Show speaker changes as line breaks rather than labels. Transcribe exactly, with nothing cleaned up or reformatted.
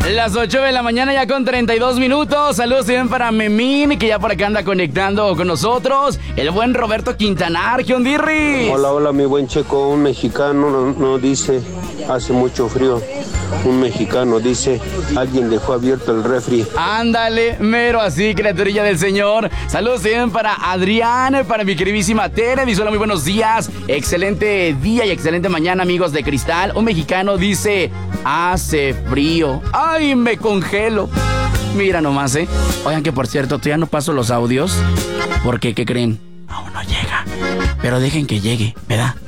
Las ocho de la mañana ya con treinta y dos minutos. Saludos también para Memín, que ya por acá anda conectando con nosotros. El buen Roberto Quintanar, ¿qué ondirri?
Hola, hola, mi buen Checo. Un mexicano no, no dice, hace mucho frío. Un mexicano dice, alguien dejó abierto el refri.
Ándale, mero así, criaturilla del Señor. Saludos también para Adrián, para mi queridísima Tere. Dice, hola, muy buenos días. Excelente día y excelente mañana, amigos de Cristal. Un mexicano dice, hace frío. ¡Ay, me congelo! Mira nomás, ¿eh? Oigan que, por cierto, todavía no paso los audios. Porque, ¿qué creen? Aún no llega. Pero dejen que llegue, ¿verdad?